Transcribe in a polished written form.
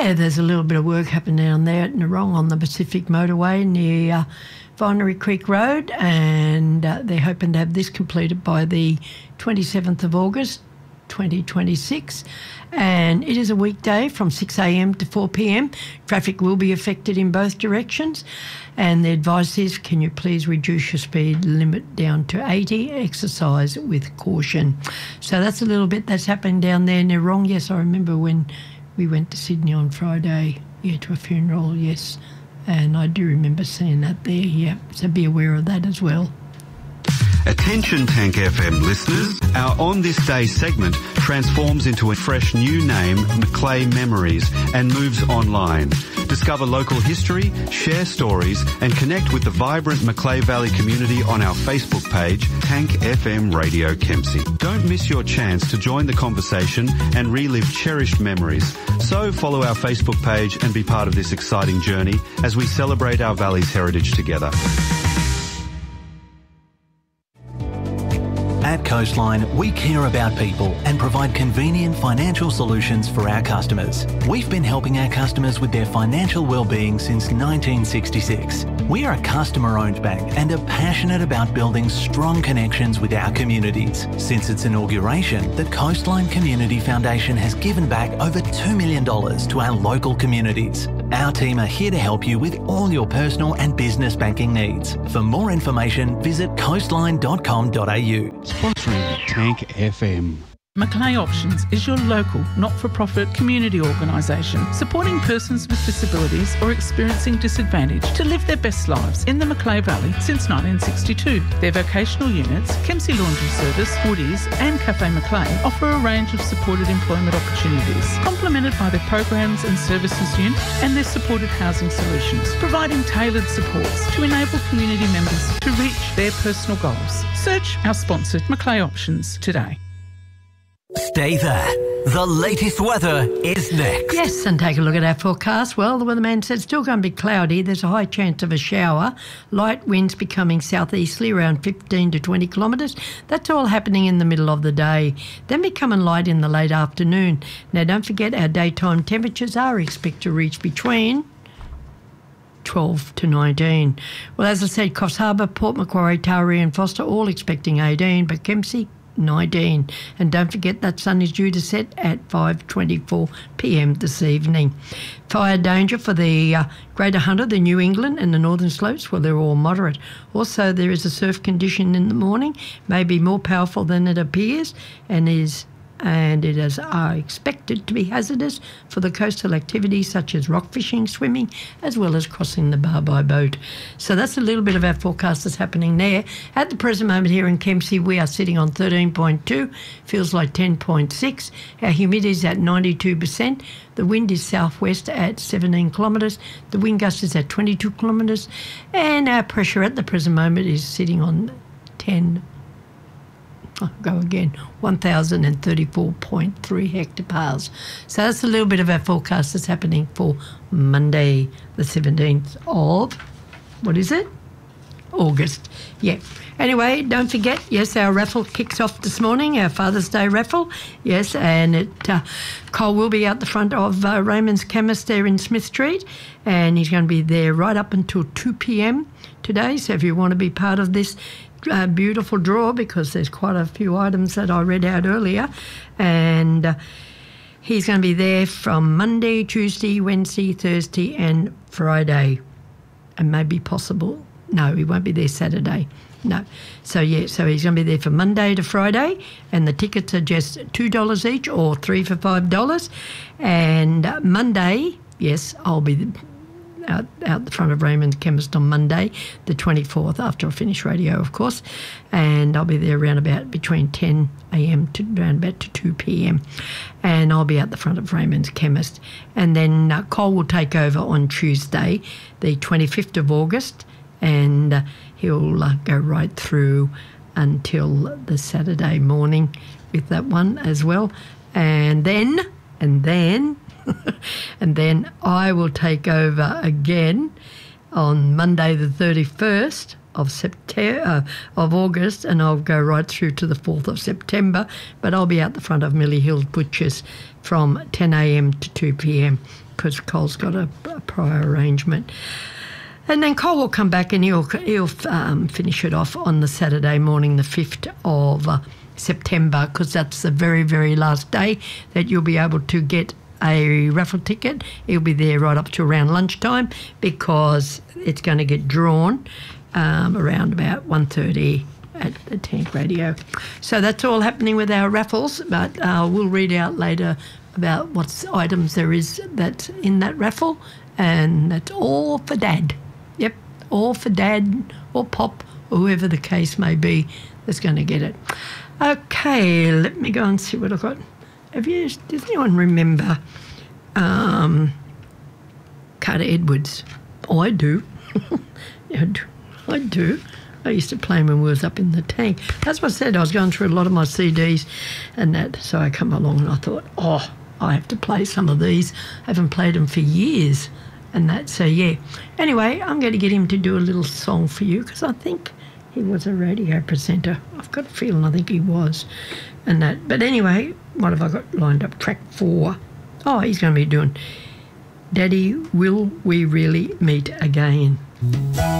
Yeah, there's a little bit of work happening down there at Narong on the Pacific Motorway near Vinery Creek Road, and they're hoping to have this completed by the 27th of August 2026, and it is a weekday from 6 a.m. to 4 p.m. Traffic will be affected in both directions, and the advice is, can you please reduce your speed limit down to 80, exercise with caution. So that's a little bit that's happening down there near Narong. Yes, I remember when we went to Sydney on Friday, to a funeral, yes, and I do remember seeing that there, yeah, so be aware of that as well. Attention Tank FM listeners, our On This Day segment transforms into a fresh new name, Macleay Memories, and moves online. Discover local history, share stories and connect with the vibrant Macleay Valley community on our Facebook page, Tank FM Radio Kempsey. Don't miss your chance to join the conversation and relive cherished memories. So follow our Facebook page and be part of this exciting journey as we celebrate our valley's heritage together. At Coastline, we care about people and provide convenient financial solutions for our customers. We've been helping our customers with their financial well-being since 1966. We are a customer-owned bank and are passionate about building strong connections with our communities. Since its inauguration, the Coastline Community Foundation has given back over $2 million to our local communities. Our team are here to help you with all your personal and business banking needs. For more information, visit coastline.com.au. Sponsoring Tank FM. Macleay Options is your local, not-for-profit community organisation supporting persons with disabilities or experiencing disadvantage to live their best lives in the Macleay Valley since 1962. Their vocational units, Kempsey Laundry Service, Woodies and Cafe Macleay offer a range of supported employment opportunities, complemented by their programs and services unit and their supported housing solutions, providing tailored supports to enable community members to reach their personal goals. Search our sponsored Macleay Options today. Stay there. The latest weather is next. Yes, and take a look at our forecast. Well, the weatherman said it's still going to be cloudy. There's a high chance of a shower. Light winds becoming southeasterly around 15 to 20 kilometres. That's all happening in the middle of the day. Then becoming light in the late afternoon. Now, don't forget our daytime temperatures are expected to reach between 12 to 19. Well, as I said, Coffs Harbour, Port Macquarie, Taree and Foster all expecting 18, but Kempsey 19. And don't forget that sun is due to set at 5:24 p.m. this evening. Fire danger for the Greater Hunter, the New England and the Northern Slopes, well, they're all moderate. Also, there is a surf condition in the morning, may be more powerful than it appears, and it is expected to be hazardous for the coastal activities such as rock fishing, swimming, as well as crossing the bar by boat. So that's a little bit of our forecast that's happening there. At the present moment here in Kempsey, we are sitting on 13.2, feels like 10.6. Our humidity is at 92%. The wind is southwest at 17 kilometres. The wind gust is at 22 kilometres. And our pressure at the present moment is sitting on 1,034.3 hectopascals. So that's a little bit of our forecast that's happening for Monday, the 17th of, August. Yeah. Anyway, don't forget, yes, our raffle kicks off this morning, our Father's Day raffle. Yes, and Cole will be out the front of Raymond's Chemist there in Smith Street, and he's going to be there right up until 2 p.m. today. So if you want to be part of this beautiful draw, because there's quite a few items that I read out earlier, and he's going to be there from Monday, Tuesday, Wednesday, Thursday and Friday, and maybe possible, no, he won't be there Saturday, no. So he's going to be there from Monday to Friday, and the tickets are just $2 each or 3 for $5, and Monday, yes, I'll be out the front of Raymond's Chemist on Monday, the 24th, after I finish radio, of course, and I'll be there around about between 10 a.m. to around about to 2 p.m, and I'll be out the front of Raymond's Chemist. And then Cole will take over on Tuesday, the 25th of August, and he'll go right through until the Saturday morning with that one as well. And then and then I will take over again on Monday the 31st of August, and I'll go right through to the 4th of September, but I'll be out the front of Millie Hills Butchers from 10 a.m. to 2 p.m. because Cole's got a prior arrangement. And then Cole will come back and he'll finish it off on the Saturday morning, the 5th of September, because that's the very, very last day that you'll be able to get a raffle ticket. He'll be there right up to around lunchtime because it's going to get drawn around about 1:30 at the Tank Radio. So that's all happening with our raffles, but we'll read out later about what items there is that's in that raffle, and that's all for Dad. Yep, all for Dad or Pop or whoever the case may be that's going to get it. Okay, let me go and see what I've got. Does anyone remember Carter Edwards? Oh, I do. I do. I used to play him when we was up in the Tank. That's what I said. I was going through a lot of my CDs and that, so I come along and I thought, I have to play some of these. I haven't played them for years and that, so yeah. Anyway, I'm going to get him to do a little song for you because I think he was a radio presenter. I've got a feeling I think he was and that. But anyway, what have I got lined up? Track 4. Oh, he's going to be doing Daddy, Will We Really Meet Again?